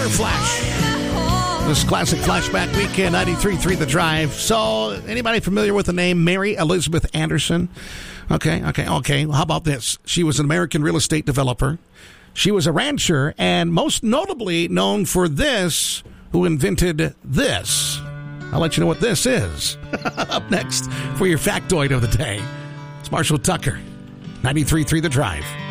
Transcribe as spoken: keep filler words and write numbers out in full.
Fire Flash. This classic flashback weekend, ninety-three point three The Drive. So, anybody familiar with the name Mary Elizabeth Anderson? Okay, okay, okay. How about this? She was an American real estate developer. She was a rancher, and most notably known for this, who invented this. I'll let you know what this is. Up next for your factoid of the day. It's Marshall Tucker, ninety-three point three The Drive.